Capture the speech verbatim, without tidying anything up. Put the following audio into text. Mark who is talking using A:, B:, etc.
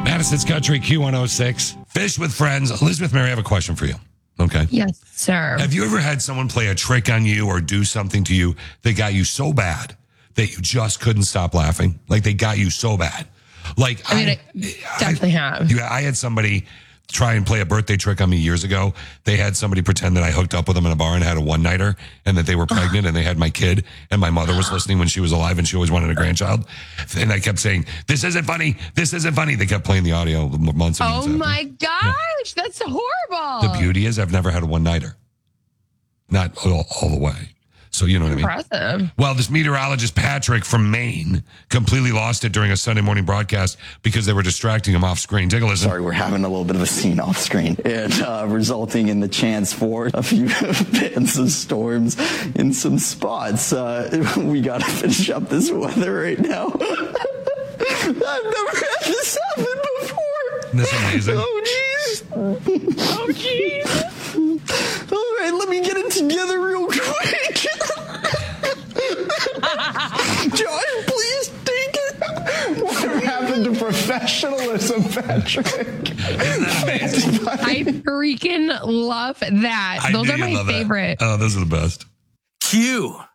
A: Madison's Country, Q one oh six. Fish with Friends. Elizabeth Mary, I have a question for you. Okay.
B: Yes, sir.
A: Have you ever had someone play a trick on you or do something to you that got you so bad that you just couldn't stop laughing? Like they got you so bad. Like
B: I mean, I,
A: I
B: definitely
A: I,
B: have.
A: Yeah, I had somebody try and play a birthday trick on me years ago. They had somebody pretend that I hooked up with them in a bar and had a one-nighter and that they were pregnant and they had my kid and my mother was listening when she was alive and she always wanted a grandchild. And I kept saying, this isn't funny. This isn't funny. They kept playing the audio months and months
B: Oh
A: after.
B: my gosh, yeah. That's horrible.
A: The beauty is I've never had a one-nighter. Not all, all the way. So you know what
B: Impressive.
A: I mean? Well, this meteorologist, Patrick from Maine, completely lost it during a Sunday morning broadcast because they were distracting him off screen. Take a listen.
C: Sorry, we're having a little bit of a scene off screen. And uh, resulting in the chance for a few fans of storms in some spots. Uh, we got to finish up this weather right now. I've never had this happen before.
A: Isn't this amazing?
C: Oh, jeez.
B: Oh, jeez.
C: All right, let me get it together real quick. Josh, please take it.
D: What happened to professionalism, Patrick?
A: Isn't that amazing?
B: I freaking love that.
A: I
B: Those
A: knew
B: are
A: you'd
B: my
A: love that.
B: favorite.
A: Oh, those are the best.
E: Q.